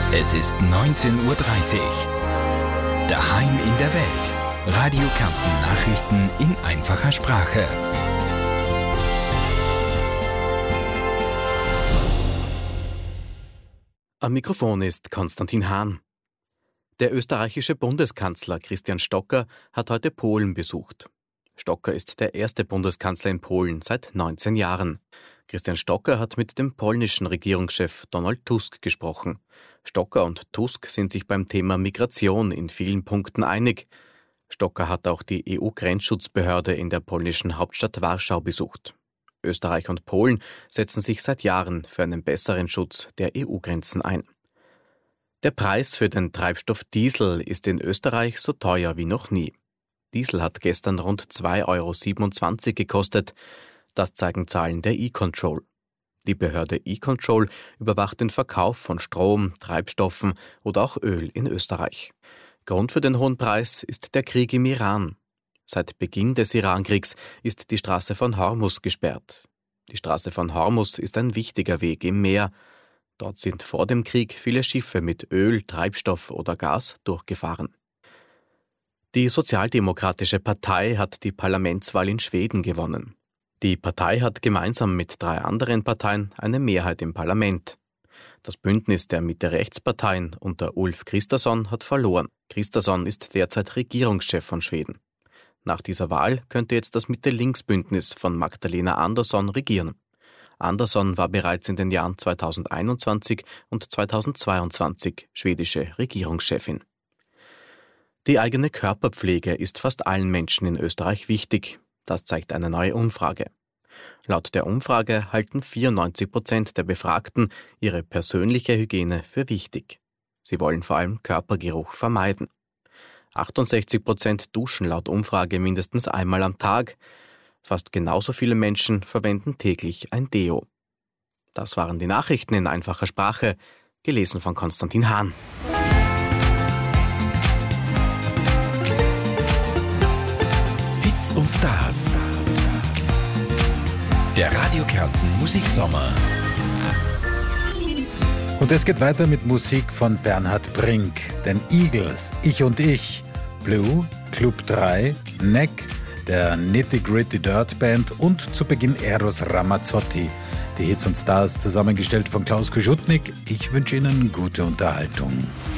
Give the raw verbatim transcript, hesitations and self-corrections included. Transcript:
Es ist neunzehn Uhr dreißig. Daheim in der Welt. Radio Kärnten Nachrichten in einfacher Sprache. Am Mikrofon ist Konstantin Hahn. Der österreichische Bundeskanzler Christian Stocker hat heute Polen besucht. Stocker ist der erste Bundeskanzler in Polen seit neunzehn Jahren. Christian Stocker hat mit dem polnischen Regierungschef Donald Tusk gesprochen. Stocker und Tusk sind sich beim Thema Migration in vielen Punkten einig. Stocker hat auch die E U-Grenzschutzbehörde in der polnischen Hauptstadt Warschau besucht. Österreich und Polen setzen sich seit Jahren für einen besseren Schutz der E U-Grenzen ein. Der Preis für den Treibstoff Diesel ist in Österreich so teuer wie noch nie. Diesel hat gestern rund zwei Euro siebenundzwanzig gekostet. Das zeigen Zahlen der E-Control. Die Behörde E-Control überwacht den Verkauf von Strom, Treibstoffen oder auch Öl in Österreich. Grund für den hohen Preis ist der Krieg im Iran. Seit Beginn des Irankriegs ist die Straße von Hormuz gesperrt. Die Straße von Hormuz ist ein wichtiger Weg im Meer. Dort sind vor dem Krieg viele Schiffe mit Öl, Treibstoff oder Gas durchgefahren. Die Sozialdemokratische Partei hat die Parlamentswahl in Schweden gewonnen. Die Partei hat gemeinsam mit drei anderen Parteien eine Mehrheit im Parlament. Das Bündnis der Mitte-Rechts-Parteien unter Ulf Kristersson hat verloren. Kristersson ist derzeit Regierungschef von Schweden. Nach dieser Wahl könnte jetzt das Mitte-Links-Bündnis von Magdalena Andersson regieren. Andersson war bereits in den Jahren zweitausendeinundzwanzig und zweitausendzweiundzwanzig schwedische Regierungschefin. Die eigene Körperpflege ist fast allen Menschen in Österreich wichtig. Das zeigt eine neue Umfrage. Laut der Umfrage halten vierundneunzig Prozent der Befragten ihre persönliche Hygiene für wichtig. Sie wollen vor allem Körpergeruch vermeiden. achtundsechzig Prozent duschen laut Umfrage mindestens einmal am Tag. Fast genauso viele Menschen verwenden täglich ein Deo. Das waren die Nachrichten in einfacher Sprache, gelesen von Konstantin Hahn. Hits und Stars. Der Radio Kärnten Musiksommer. Und es geht weiter mit Musik von Bernhard Brink, den Eagles, Ich und Ich, Blue, Club drei, Neck, der Nitty Gritty Dirt Band und zu Beginn Eros Ramazzotti. Die Hits und Stars zusammengestellt von Klaus Koschutnik. Ich wünsche Ihnen gute Unterhaltung.